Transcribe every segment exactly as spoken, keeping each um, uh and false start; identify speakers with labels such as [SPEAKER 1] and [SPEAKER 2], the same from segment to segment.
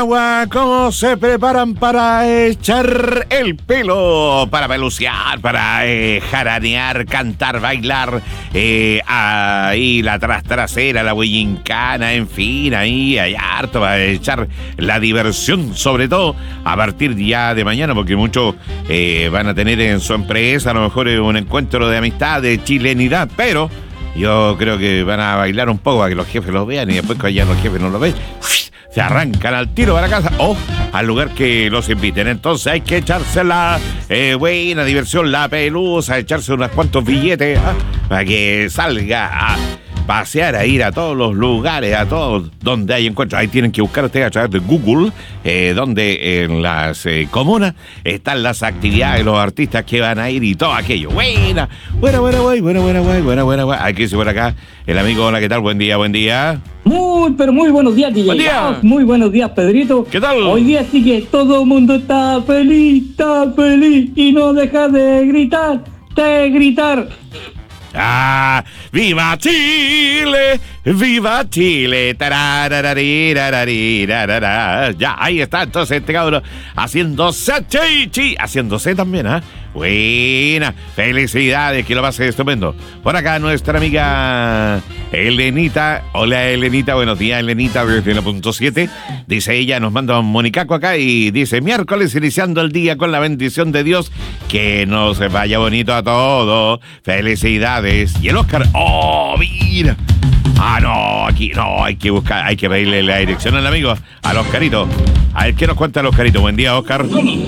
[SPEAKER 1] Agua, ¿cómo se preparan para echar el pelo? Para pelucear, para eh, jaranear, cantar, bailar, eh, ahí la tras trasera, la huellincana, en fin, ahí hay harto para echar la diversión, sobre todo a partir ya de mañana, porque muchos eh, van a tener en su empresa a lo mejor un encuentro de amistad, de chilenidad, pero yo creo que van a bailar un poco para que los jefes los vean y después cuando ya los jefes no lo ven, se arrancan al tiro para casa o al lugar que los inviten. Entonces hay que echarse la eh, buena diversión, la pelusa, echarse unos cuantos billetes, ¿eh? Para que salga a pasear, a ir a todos los lugares, a todos donde hay encuentros. Ahí tienen que buscar ustedes a través de Google, eh, donde en las eh, comunas están las actividades, los artistas que van a ir y todo aquello. Buena, buena, buena, buena, buena, buena, buena, buena, buena, buena. Aquí dice por acá el amigo, hola, ¿qué tal? Buen día, buen día.
[SPEAKER 2] Muy, pero muy buenos días, D J.
[SPEAKER 1] Buen día.
[SPEAKER 2] Muy buenos días, Pedrito.
[SPEAKER 1] ¿Qué tal?
[SPEAKER 2] Hoy día sí que todo el mundo está feliz, está feliz y no deja de gritar, de gritar.
[SPEAKER 1] ¡Ah! ¡Viva Chile! ¡Viva Chile! Tararararararararara. Ya, ahí está entonces este cabrón haciéndose chichi, haciéndose también, ¿ah? ¿eh? Buena, felicidades, que lo pase estupendo. Por acá nuestra amiga Elenita. Hola Elenita, buenos días Elenita, desde la punto siete. Dice ella, nos manda un monicaco acá y dice, miércoles iniciando el día con la bendición de Dios, que nos vaya bonito a todos. Felicidades. Y el Oscar, oh, mira. Ah, no, aquí no, hay que buscar, hay que pedirle la dirección al amigo, al Oscarito. A ver, ¿qué nos cuenta el Oscarito? Buen día, Oscar.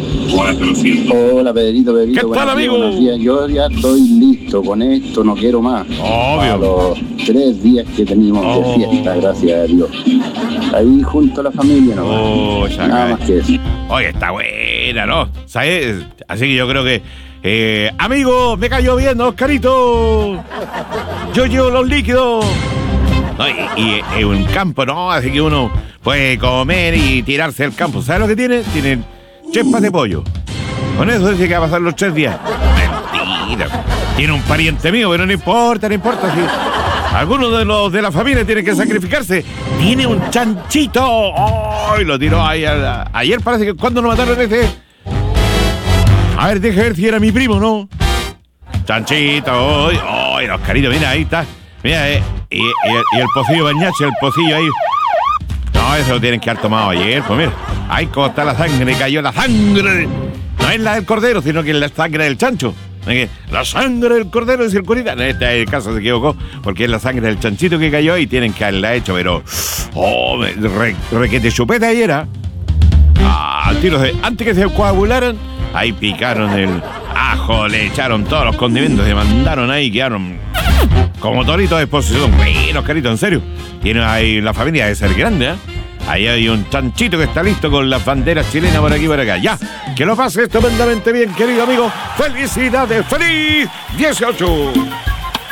[SPEAKER 3] Hola, Pedrito, Pedrito.
[SPEAKER 1] ¿Qué tal, amigo?
[SPEAKER 3] Buenos días. Yo ya estoy listo con esto, no quiero más.
[SPEAKER 1] Obvio.
[SPEAKER 3] A los tres días que tenemos
[SPEAKER 1] oh.
[SPEAKER 3] de fiesta, gracias a Dios. Ahí junto a la familia, no
[SPEAKER 1] oh, ya
[SPEAKER 3] nada
[SPEAKER 1] cae.
[SPEAKER 3] más que eso.
[SPEAKER 1] Oye, está buena, ¿no? ¿Sabes? Así que yo creo que... Eh, amigo, me cayó bien, Oscarito. Yo llevo los líquidos. No, y en un campo, ¿no? Así que uno puede comer y tirarse al campo. ¿Sabes lo que tiene? Tiene chepas de pollo. Con eso dice que va a pasar los tres días. Mentira. Tiene un pariente mío, pero no importa, no importa. Si alguno de los de la familia tiene que sacrificarse. Tiene un chanchito. ¡Ay! Lo tiró ahí a, a, ayer, parece que cuando lo mataron ese. A ver, deja ver si era mi primo, ¿no? Chanchito. ¡Ay! ¡Ay! Oscarito, mira, ahí está. Mira, eh. Y, y, y el pocillo bañache, el pocillo ahí. No, eso lo tienen que haber tomado ayer, pues mira. Ahí como está la sangre, cayó la sangre. No es la del cordero, sino que es la sangre del chancho. La sangre del cordero, dice el curita. En este caso se equivocó, porque es la sangre del chanchito que cayó y tienen que haberla hecho, pero... Oh, re, requete chupeta ayer, ¿ah? Ah, tiros de... Antes que se coagularan, ahí picaron el ajo, le echaron todos los condimentos, se mandaron ahí, quedaron... Como torito de exposición. Bueno, Oscarito, en serio. Tiene ahí la familia de ser grande, ¿eh? Ahí hay un chanchito que está listo con las banderas chilenas por aquí y por acá. Ya, que lo pase estupendamente bien, querido amigo. ¡Felicidades! ¡Feliz dieciocho!